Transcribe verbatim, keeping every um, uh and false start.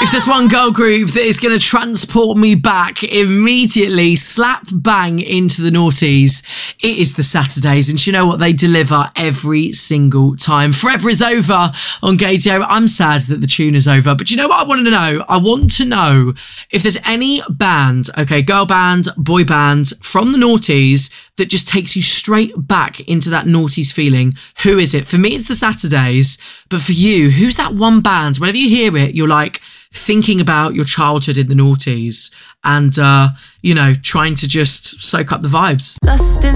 If there's one girl group that is going to transport me back immediately, slap bang into the noughties, it is the Saturdays. And you know what? They deliver every single time. Forever is over on Gaydio. I'm sad that the tune is over. But you know what I want to know? I want to know if there's any band, okay, girl band, boy band, from the noughties that just takes you straight back into that noughties feeling. Who is it? For me, it's the Saturdays. But for you, who's that one band? Whenever you hear it, you're like thinking about your childhood in the noughties and, uh, you know, trying to just soak up the vibes.